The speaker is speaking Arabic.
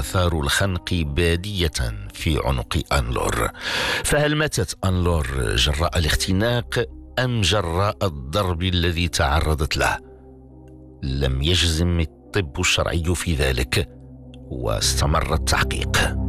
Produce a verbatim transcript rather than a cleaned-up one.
آثار الخنق بادية في عنق أنلور. فهل ماتت أنلور جراء الاختناق أم جراء الضرب الذي تعرضت له؟ لم يجزم الطب الشرعي في ذلك، واستمر التحقيق.